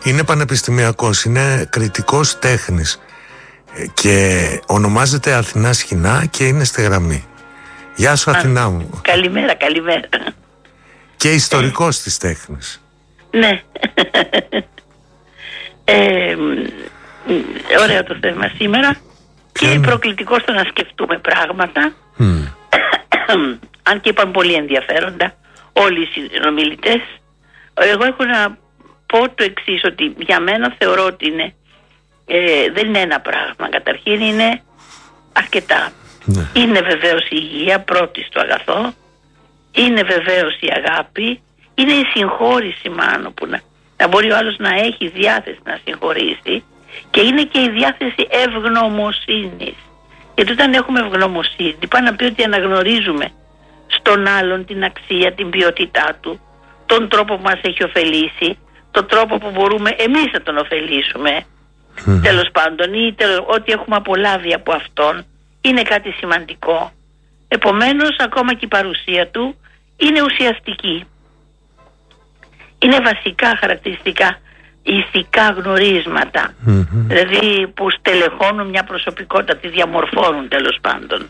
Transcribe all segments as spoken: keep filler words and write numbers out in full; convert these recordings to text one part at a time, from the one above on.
Είναι πανεπιστημιακός, είναι κριτικός τέχνης και ονομάζεται Αθηνά Σχοινά και είναι στη γραμμή. Γεια σου, Αθηνά μου. Καλημέρα, καλημέρα. Και ιστορικός ε, της τέχνης. Ναι. ε, ωραίο το θέμα σήμερα. Ποιο? Και προκλητικό στο να σκεφτούμε πράγματα. Mm. Αν και είπαν πολύ ενδιαφέροντα όλοι οι συνομιλητές. Εγώ έχω να πω το εξής, ότι για μένα θεωρώ ότι είναι, ε, δεν είναι ένα πράγμα. Καταρχήν είναι αρκετά. Ναι. Είναι βεβαίως η υγεία, πρώτη στο αγαθό. Είναι βεβαίως η αγάπη. Είναι η συγχώρηση μάλλον, που να, να μπορεί ο άλλος να έχει διάθεση να συγχωρήσει. Και είναι και η διάθεση ευγνωμοσύνης. Γιατί όταν έχουμε ευγνωμοσύνη, πάνε να πει ότι αναγνωρίζουμε στον άλλον την αξία, την ποιότητά του, τον τρόπο που μας έχει ωφελήσει, τον τρόπο που μπορούμε εμείς να τον ωφελήσουμε, mm. τέλος πάντων, ή τέλος, ό,τι έχουμε απολάβει από αυτόν, είναι κάτι σημαντικό. Επομένως, ακόμα και η παρουσία του είναι ουσιαστική. Είναι βασικά χαρακτηριστικά ηθικά γνωρίσματα, mm-hmm. δηλαδή που στελεχώνουν μια προσωπικότητα, τη διαμορφώνουν τέλος πάντων.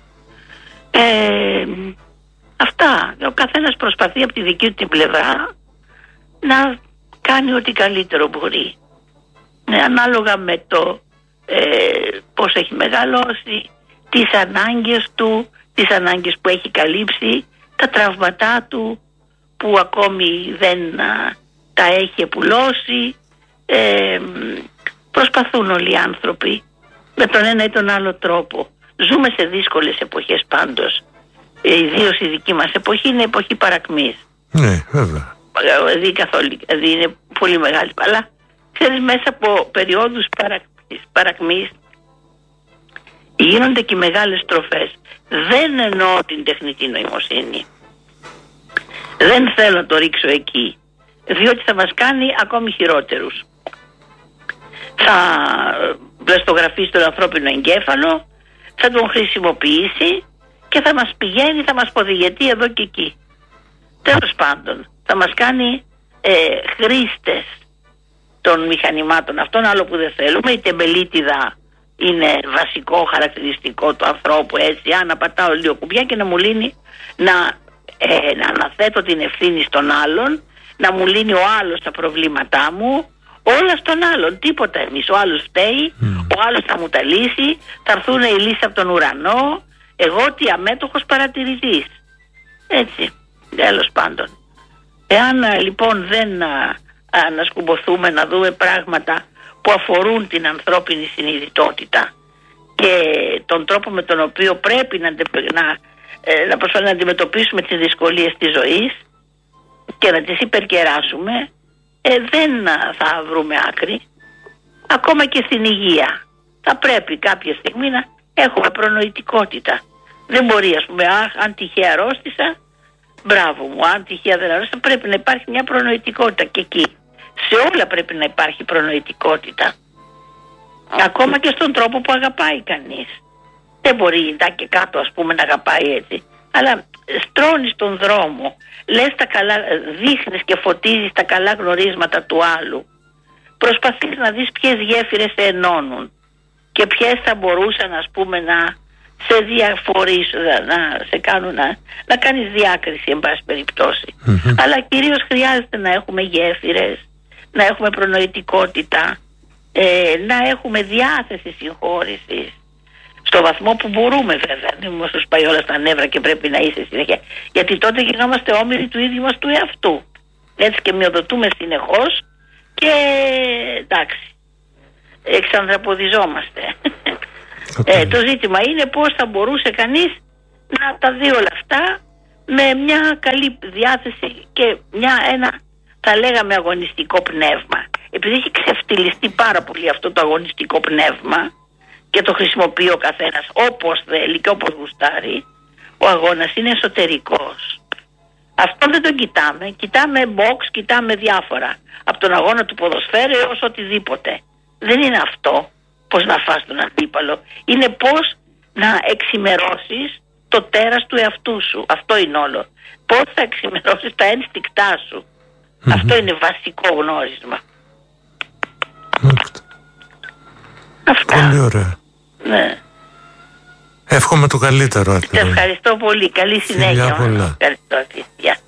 Ε, αυτά. Ο καθένας προσπαθεί από τη δική του την πλευρά να κάνει ό,τι καλύτερο μπορεί. Ναι, ανάλογα με το ε, πώς έχει μεγαλώσει, τις ανάγκες του, τις ανάγκες που έχει καλύψει, τα τραύματά του που ακόμη δεν α, τα έχει επουλώσει. Ε, προσπαθούν όλοι οι άνθρωποι με τον ένα ή τον άλλο τρόπο. Ζούμε σε δύσκολες εποχές πάντως. Ε, ιδίως η δική μας εποχή είναι εποχή παρακμής. Ναι, βέβαια. Δηλαδή, καθόλου, δηλαδή είναι πολύ μεγάλη. Αλλά ξέρεις, μέσα από περιόδους παρακμής, παρακμής γίνονται και μεγάλες στροφές. Δεν εννοώ την τεχνητή νοημοσύνη. Δεν θέλω να το ρίξω εκεί, διότι θα μας κάνει ακόμη χειρότερους. Θα πλαστογραφίσει τον ανθρώπινο εγκέφαλο, θα τον χρησιμοποιήσει και θα μας πηγαίνει, θα μας ποδηγετεί εδώ και εκεί. Τέλος πάντων, θα μας κάνει ε, χρήστες των μηχανημάτων αυτών, άλλο που δεν θέλουμε. Η τεμπελίτιδα είναι βασικό χαρακτηριστικό του ανθρώπου, έτσι, αν να πατάω λίγο κουμπιά και να μου λύνει, να, ε, να αναθέτω την ευθύνη στον άλλον, να μου λύνει ο άλλος τα προβλήματά μου, όλα στον άλλον, τίποτα εμείς. Ο άλλος φταίει, mm. ο άλλος θα μου τα λύσει, θα έρθουν οι λύσεις από τον ουρανό, εγώ τι αμέτωχος παρατηρητής. Έτσι, τέλος πάντων. Εάν λοιπόν δεν ανασκουμποθούμε να δούμε πράγματα που αφορούν την ανθρώπινη συνειδητότητα και τον τρόπο με τον οποίο πρέπει να, να, να προσπαθούμε να αντιμετωπίσουμε τις δυσκολίες της ζωής και να τις υπερκεράσουμε, ε, δεν θα βρούμε άκρη. Ακόμα και στην υγεία θα πρέπει κάποια στιγμή να έχουμε προνοητικότητα. Δεν μπορεί, ας πούμε, α, αν τυχαία αρρώστησα, μπράβο μου, αν τυχαία δεν αρρώστησα, πρέπει να υπάρχει μια προνοητικότητα και εκεί. Σε όλα πρέπει να υπάρχει προνοητικότητα. Ακόμα και στον τρόπο που αγαπάει κανείς. Δεν μπορεί να και κάτω, ας πούμε, να αγαπάει έτσι. Αλλά στρώνεις τον δρόμο, λες τα καλά, δείχνεις και φωτίζεις τα καλά γνωρίσματα του άλλου. Προσπαθείς να δεις ποιες γέφυρες σε ενώνουν και ποιες θα μπορούσαν, ας πούμε, να σε διαφορήσουν, να σε κάνουν να, να κάνεις διάκριση, εν πάση περιπτώσει. Mm-hmm. Αλλά κυρίως χρειάζεται να έχουμε γέφυρες, να έχουμε προνοητικότητα, ε, να έχουμε διάθεση συγχώρησης στο βαθμό που μπορούμε, βέβαια. Δεν μας τους πάει όλα στα νεύρα και πρέπει να είσαι συνέχεια, γιατί τότε γινόμαστε όμοιροι του ίδιου μας του εαυτού. Έτσι και μειοδοτούμε συνεχώς και εντάξει, εξανδραποδιζόμαστε. Okay. Ε, το ζήτημα είναι πώς θα μπορούσε κανείς να τα δει όλα αυτά με μια καλή διάθεση και μια, ένα, θα λέγαμε, αγωνιστικό πνεύμα. Επειδή έχει ξεφτυλιστεί πάρα πολύ αυτό το αγωνιστικό πνεύμα και το χρησιμοποιεί ο καθένας όπως θέλει και όπως γουστάρει, ο αγώνας είναι εσωτερικός. Αυτό δεν τον κοιτάμε. Κοιτάμε box, κοιτάμε διάφορα. Από τον αγώνα του ποδοσφαίρου έως οτιδήποτε. Δεν είναι αυτό πώς να φας τον αντίπαλο. Είναι πώς να εξημερώσεις το τέρας του εαυτού σου. Αυτό είναι όλο. Πώς θα εξημερώσεις τα ένστικτά σου. Mm-hmm. Αυτό είναι βασικό γνώρισμα. Αυτά. Πολύ ωραία. Ναι. Εύχομαι το καλύτερο, Αθηνά. Σε ευχαριστώ πολύ. Καλή συνέχεια. Φιλιά πολλά. Ευχαριστώ. Γεια.